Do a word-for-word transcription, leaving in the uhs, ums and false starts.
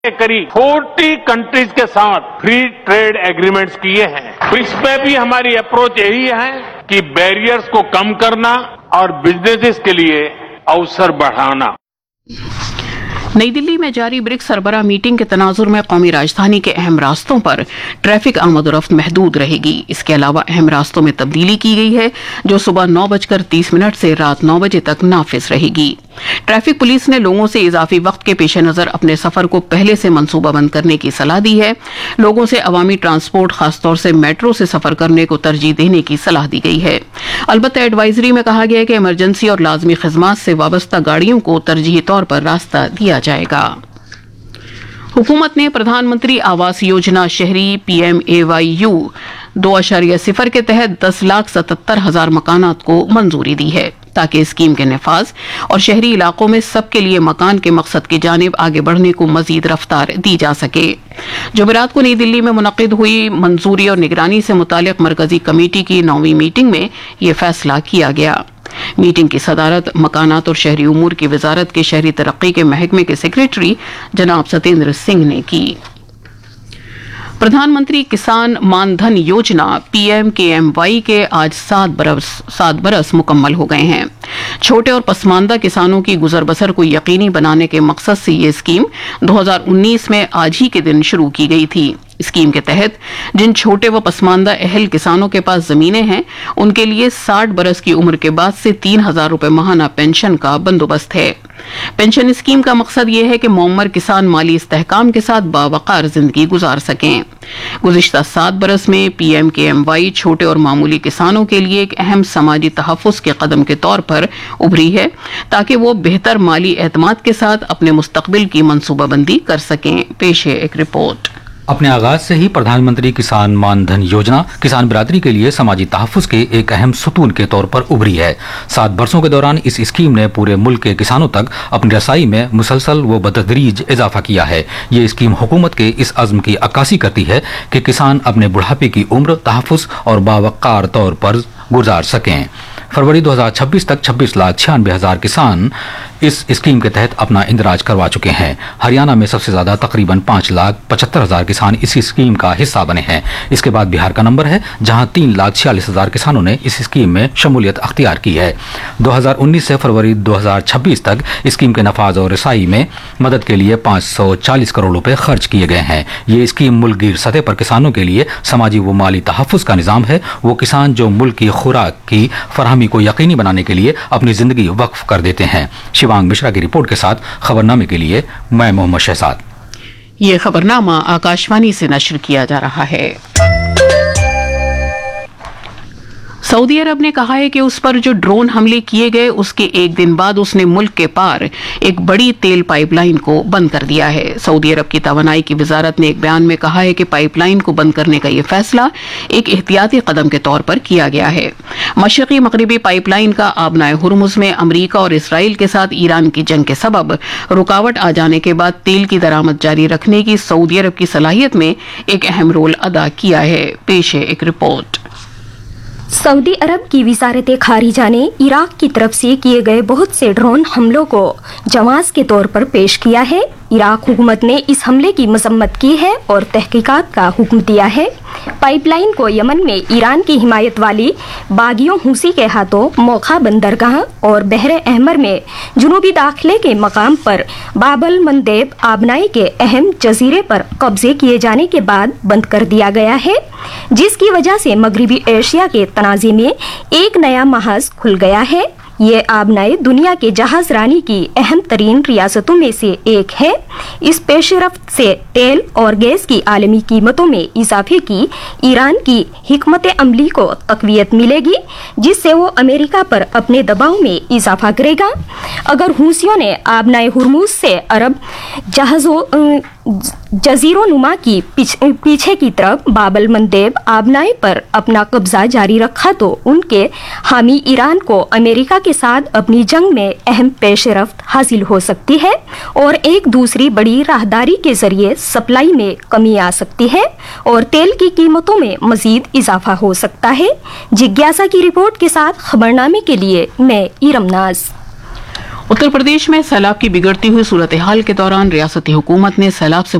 करीब चालीस कंट्रीज के साथ फ्री ट्रेड एग्रीमेंट्स किए हैं। इसमें भी हमारी अप्रोच यही है कि बैरियर्स को कम करना और बिजनेसेस के लिए अवसर बढ़ाना। नई दिल्ली में जारी ब्रिक्स सरबराह मीटिंग के तनाजुर में कौमी राजधानी के अहम रास्तों पर ट्रैफिक आमदोरफ्त महदूद रहेगी। इसके अलावा अहम रास्तों में तब्दीली की गई है जो सुबह नौ बजकर तीस मिनट से रात नौ बजे तक नाफिज रहेगी। ट्रैफिक पुलिस ने लोगों से इजाफी वक्त के पेश नजर अपने सफर को पहले से मंसूबाबंद करने की सलाह दी है। लोगों से अवामी ट्रांसपोर्ट खासतौर से मेट्रो से सफर करने को तरजीह देने की सलाह दी गई है। अलबत्ता एडवाइजरी में कहा गया है कि इमरजेंसी और लाजमी खिदमात से वाबस्ता गाड़ियों को तरजीही तौर पर रास्ता दिया जाएगा। हुकूमत ने प्रधानमंत्री आवास योजना शहरी P M A why you दो अशारिया सिफर के तहत दस लाख सतहत्तर हजार मकानात को मंजूरी दी है ताकि स्कीम के नफाज और शहरी इलाकों में सबके लिए मकान के मकसद की जानिब आगे बढ़ने को मजीद रफ्तार दी जा सके। जुमेरात को नई दिल्ली में मुनक्किद हुई मंजूरी और निगरानी से मुतालिक मरकजी कमेटी की नौवीं मीटिंग में यह फैसला किया गया। मीटिंग की सदारत मकानात और शहरी उमूर की वजारत के शहरी तरक्की के महकमे के सेक्रेटरी जनाब सतेंद्र सिंह ने की। प्रधानमंत्री किसान मानधन योजना पी एम के एम वाई के आज सात बरस सात बरस मुकम्मल हो गए हैं। छोटे और पसमानदा किसानों की गुजर बसर को यकीनी बनाने के मकसद से ये स्कीम दो हज़ार उन्नीस में आज ही के दिन शुरू की गई थी। स्कीम के तहत जिन छोटे व पसमानदा अहल किसानों के पास जमीनें हैं उनके लिए साठ बरस की उम्र के बाद से तीन हजार रुपए माहाना पेंशन का बंदोबस्त है। पेंशन स्कीम का मकसद यह है कि मुअम्मर किसान माली इस्तेहकाम के साथ बावकार जिंदगी गुजार सकें। गुज़िश्ता सात बरस में पी एम के एम वाई छोटे और मामूली किसानों के लिए एक अहम समाजी तहफ़्फ़ुज़ के कदम के तौर पर उभरी है ताकि वो बेहतर माली एतमाद के साथ अपने मुस्तकबिल की मनसूबाबंदी कर सकें। पेश है एक रिपोर्ट। अपने आगाज से ही प्रधानमंत्री किसान मानधन योजना किसान बिरादरी के लिए समाजी तहफ़्फ़ुज़ के एक अहम सुतून के तौर पर उभरी है। सात बरसों के दौरान इस स्कीम ने पूरे मुल्क के किसानों तक अपनी रसाई में मुसलसल व बतदरीज इजाफा किया है। ये स्कीम हुकूमत के इस अज़्म की अक्कासी करती है कि किसान अपने बुढ़ापे की उम्र तहफ़्फ़ुज़ और बावक़ार तौर पर गुजार सकें। फरवरी दो हज़ार छब्बीस तक छब्बीस लाख छियानवे हजार किसान इस स्कीम के तहत अपना इंदराज करवा चुके हैं। हरियाणा में सबसे ज्यादा तकरीबन पाँच लाख पचहत्तर हजार किसान इसी स्कीम का हिस्सा बने हैं। इसके बाद बिहार का नंबर है जहां तीन लाख छियालीस हजार किसानों ने इस स्कीम में शमूलियत अख्तियार की है। दो हज़ार उन्नीस से फरवरी दो हज़ार छब्बीस तक स्कीम के नफाज और रसाई में मदद के लिए पाँच सौ चालीस करोड़ रुपए खर्च किए गए हैं। ये स्कीम मुल्कगीर सतह पर किसानों के लिए समाजी व माली तहफ़्फ़ुज़ का निज़ाम है। वो किसान जो मुल्क की खुराक की फराहमी को यकीनी बनाने के लिए अपनी जिंदगी वक्फ कर देते हैं। शिवांग मिश्रा की रिपोर्ट के साथ खबरनामे के लिए मैं मोहम्मद शहजाद। ये खबरनामा आकाशवाणी से नश्र किया जा रहा है। सऊदी अरब ने कहा है कि उस पर जो ड्रोन हमले किए गए उसके एक दिन बाद उसने मुल्क के पार एक बड़ी तेल पाइपलाइन को बंद कर दिया है। सऊदी अरब की तवानाई की वजारत ने एक बयान में कहा है कि पाइपलाइन को बंद करने का यह फैसला एक एहतियाती कदम के तौर पर किया गया है। मशरकी मगरबी पाइपलाइन का आबनाए हुर्मुज में अमरीका और इसराइल के साथ ईरान की जंग के सबब रुकावट आ जाने के बाद तेल की दरामद जारी रखने की सऊदी अरब की सलाहियत में एक अहम रोल अदा किया है। पेश है एक रिपोर्ट। सऊदी अरब की वजारत खारिजा ने इराक की तरफ से किए गए बहुत से ड्रोन हमलों को जवाज के तौर पर पेश किया है। इराक हुकूमत ने इस हमले की मजम्मत की है और तहकीकात का हुक्म दिया है। पाइपलाइन को यमन में ईरान की हिमायत वाली बागियों हूसी के हाथों मोखा बंदरगाह और बहरे अहमर में जुनूबी दाखिले के मकाम पर बाबल मंदेब आबनाई के अहम जजीरे पर कब्जे किए जाने के बाद बंद कर दिया गया है, जिसकी वजह से मगरबी एशिया के तनाज़े में एक नया महाज खुल गया है। ये आबनाई दुनिया के जहाज रानी की अहम तरीन रियासतों में से एक है। इस पेशरफ्त से तेल और गैस की आलमी कीमतों में इजाफे की ईरान की हिकमत अमली को तकवीयत मिलेगी, जिससे वो अमेरिका पर अपने दबाव में इजाफा करेगा। अगर हूसियों ने आबनाए हुर्मुज से अरब जहाजों जजीरों नुमा की पीछे की तरफ बाबल मंदेब आबनाई पर अपना कब्जा जारी रखा तो उनके हामी ईरान को अमेरिका के साथ अपनी जंग में अहम पेशरफ्त हासिल हो सकती है और एक दूसरी बड़ी राहदारी के जरिए सप्लाई में कमी आ सकती है और तेल की कीमतों में मजीद इजाफा हो सकता है। जिज्ञासा की रिपोर्ट के साथ खबरनामे के लिए मैं इरमनाज। उत्तर प्रदेश में सैलाब की बिगड़ती हुई सूरत हाल के दौरान रियासती हुकूमत ने सैलाब से